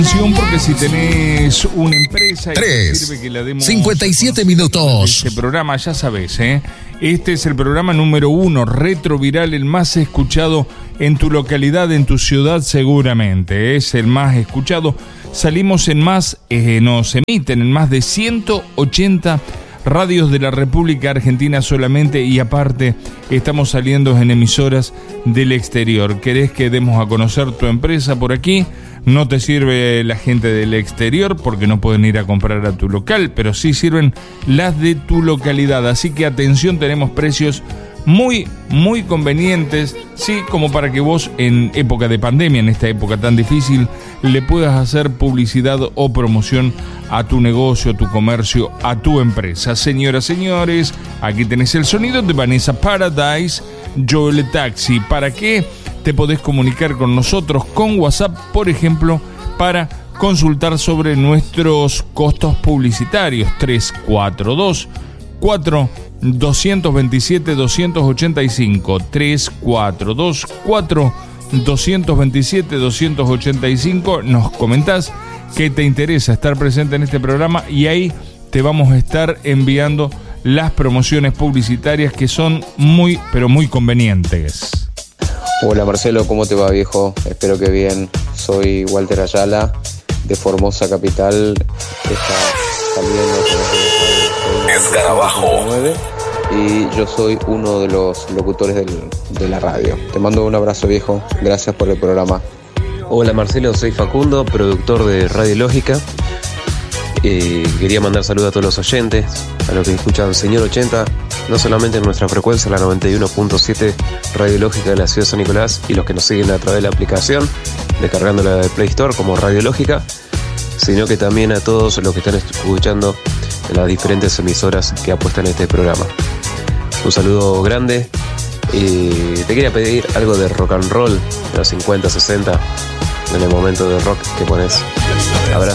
Porque si tenés una empresa y te sirve que la demos 57 minutos. Este programa, ya sabés, este es el programa número 1, retroviral, el más escuchado en tu localidad, en tu ciudad seguramente. Es el más escuchado. Salimos en más, nos emiten en más de 180 radios de la República Argentina solamente, y aparte estamos saliendo en emisoras del exterior. ¿Querés que demos a conocer tu empresa por aquí? No te sirve la gente del exterior porque no pueden ir a comprar a tu local, pero sí sirven las de tu localidad. Así que atención, tenemos precios muy convenientes, sí, como para que vos en época de pandemia, en esta época tan difícil, le puedas hacer publicidad o promoción a tu negocio, a tu comercio, a tu empresa. Señoras, señores, aquí tenés el sonido de Vanessa Paradise, Joel Taxi. ¿Para qué? Te podés comunicar con nosotros con WhatsApp, por ejemplo, para consultar sobre nuestros costos publicitarios. 342-4-227-285. 342-4-227-285. Nos comentás que te interesa estar presente en este programa y ahí te vamos a estar enviando las promociones publicitarias que son muy, pero muy convenientes. Hola Marcelo, ¿cómo te va, viejo? Espero que bien. Soy Walter Ayala, de Formosa Capital. Escarabajo. Y yo soy uno de los locutores de la radio. Te mando un abrazo, viejo. Gracias por el programa. Hola Marcelo, soy Facundo, productor de Radio Lógica. Quería mandar saludos a todos los oyentes, a los que escuchan Señor 80, no solamente en nuestra frecuencia, la 91.7 Radio Lógica de la ciudad de San Nicolás, y los que nos siguen a través de la aplicación, descargándola de Play Store como Radio Lógica, sino que también a todos los que están escuchando en las diferentes emisoras que apuestan en este programa. Un saludo grande. Te quería pedir algo de rock and roll de los 50, 60, en el momento de rock que pones. Abrazo.